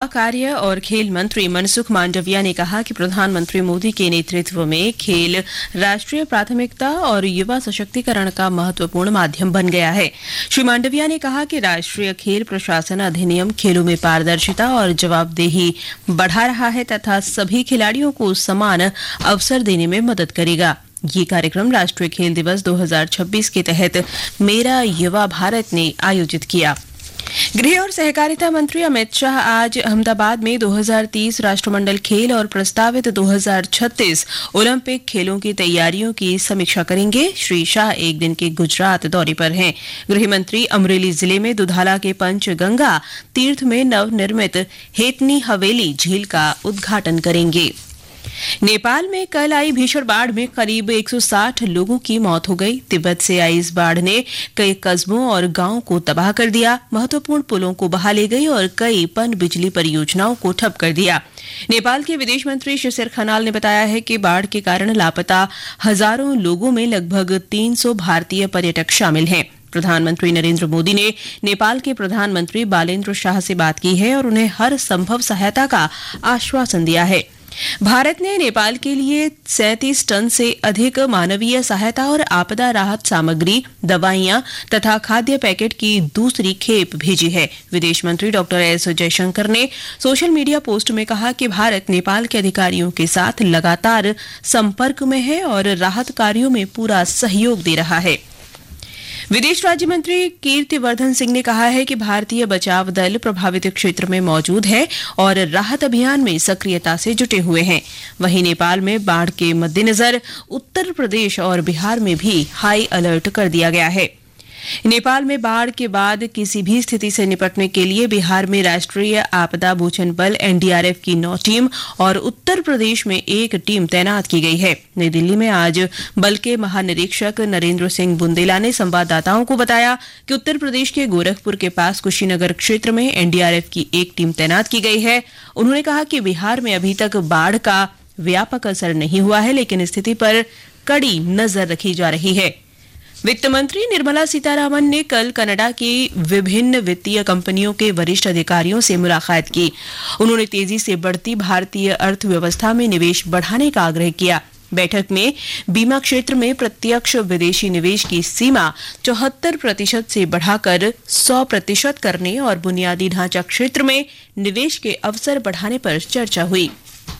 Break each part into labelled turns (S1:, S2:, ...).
S1: कार्य और खेल मंत्री मनसुख मांडविया ने कहा कि प्रधानमंत्री मोदी के नेतृत्व में खेल राष्ट्रीय प्राथमिकता और युवा सशक्तिकरण का महत्वपूर्ण माध्यम बन गया है। श्री मांडविया ने कहा कि राष्ट्रीय खेल प्रशासन अधिनियम खेलों में पारदर्शिता और जवाबदेही बढ़ा रहा है तथा सभी खिलाड़ियों को समान अवसर देने में मदद करेगा। ये कार्यक्रम राष्ट्रीय खेल दिवस 2026 के तहत मेरा युवा भारत ने आयोजित किया। गृह और सहकारिता मंत्री अमित शाह आज अहमदाबाद में 2030 राष्ट्रमंडल खेल और प्रस्तावित 2036 ओलंपिक खेलों की तैयारियों की समीक्षा करेंगे। श्री शाह एक दिन के गुजरात दौरे पर हैं। गृह मंत्री अमरेली जिले में दुधाला के पंचगंगा तीर्थ में नवनिर्मित हेतनी हवेली झील का उद्घाटन करेंगे। नेपाल में कल आई भीषण बाढ़ में करीब 160 लोगों की मौत हो गई। तिब्बत से आई इस बाढ़ ने कई कस्बों और गांवों को तबाह कर दिया, महत्वपूर्ण पुलों को बहा ले गई और कई पन बिजली परियोजनाओं को ठप कर दिया। नेपाल के विदेश मंत्री शिशिर खनाल ने बताया है कि बाढ़ के कारण लापता हजारों लोगों में लगभग 300 भारतीय पर्यटक शामिल हैं। प्रधानमंत्री नरेंद्र मोदी ने नेपाल के प्रधानमंत्री बालेन्द्र शाह से बात की है और उन्हें हर संभव सहायता का आश्वासन दिया है। भारत ने नेपाल के लिए 37 टन से अधिक मानवीय सहायता और आपदा राहत सामग्री, दवाइयां तथा खाद्य पैकेट की दूसरी खेप भेजी है। विदेश मंत्री डॉक्टर एस जयशंकर ने सोशल मीडिया पोस्ट में कहा कि भारत नेपाल के अधिकारियों के साथ लगातार संपर्क में है और राहत कार्यों में पूरा सहयोग दे रहा है। विदेश राज्य मंत्री कीर्तिवर्धन सिंह ने कहा है कि भारतीय बचाव दल प्रभावित क्षेत्र में मौजूद है और राहत अभियान में सक्रियता से जुटे हुए हैं। वहीं नेपाल में बाढ़ के मद्देनजर उत्तर प्रदेश और बिहार में भी हाई अलर्ट कर दिया गया है। नेपाल में बाढ़ के बाद किसी भी स्थिति से निपटने के लिए बिहार में राष्ट्रीय आपदा मोचन बल एनडीआरएफ की 9 टीम और उत्तर प्रदेश में 1 टीम तैनात की गई है। नई दिल्ली में आज बल के महानिरीक्षक नरेंद्र सिंह बुंदेला ने संवाददाताओं को बताया कि उत्तर प्रदेश के गोरखपुर के पास कुशीनगर क्षेत्र में एनडीआरएफ की 1 टीम तैनात की गई है। उन्होंने कहा कि बिहार में अभी तक बाढ़ का व्यापक असर नहीं हुआ है, लेकिन स्थिति पर कड़ी नजर रखी जा रही है। वित्त मंत्री निर्मला सीतारामन ने कल कनाडा की विभिन्न वित्तीय कंपनियों के वरिष्ठ अधिकारियों से मुलाकात की। उन्होंने तेजी से बढ़ती भारतीय अर्थव्यवस्था में निवेश बढ़ाने का आग्रह किया। बैठक में बीमा क्षेत्र में प्रत्यक्ष विदेशी निवेश की सीमा 74% से बढ़ाकर 100% करने और बुनियादी ढांचा क्षेत्र में निवेश के अवसर बढ़ाने पर चर्चा हुई।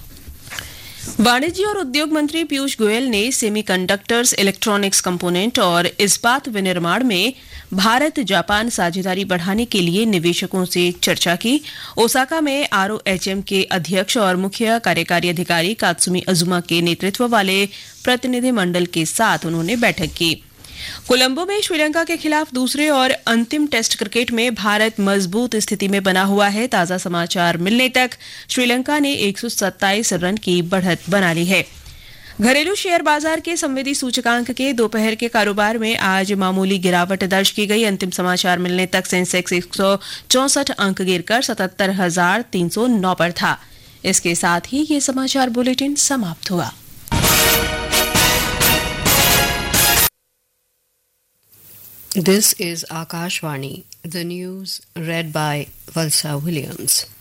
S1: वाणिज्य और उद्योग मंत्री पीयूष गोयल ने सेमीकंडक्टर्स, इलेक्ट्रॉनिक्स कंपोनेंट और इस्पात विनिर्माण में भारत जापान साझेदारी बढ़ाने के लिए निवेशकों से चर्चा की। ओसाका में आरओएचएम के अध्यक्ष और मुख्य कार्यकारी अधिकारी कात्सुमी अजुमा के नेतृत्व वाले प्रतिनिधिमंडल के साथ उन्होंने बैठक की। कोलंबो में श्रीलंका के खिलाफ दूसरे और अंतिम टेस्ट क्रिकेट में भारत मजबूत स्थिति में बना हुआ है। ताजा समाचार मिलने तक श्रीलंका ने 127 रन की बढ़त बना ली है। घरेलू शेयर बाजार के संवेदी सूचकांक के दोपहर के कारोबार में आज मामूली गिरावट दर्ज की गई। अंतिम समाचार मिलने तक सेंसेक्स 164 अंक गिरकर 77,309 पर था। इसके साथ ही ये समाचार बुलेटिन समाप्त हुआ।
S2: This is Akashvani, the news read by Valsa Williams.